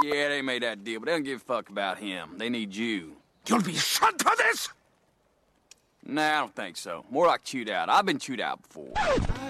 Yeah, they made that deal, but they don't give a fuck about him. They need you. You'll be shot for this? Nah, I don't think so. More like chewed out. I've been chewed out before.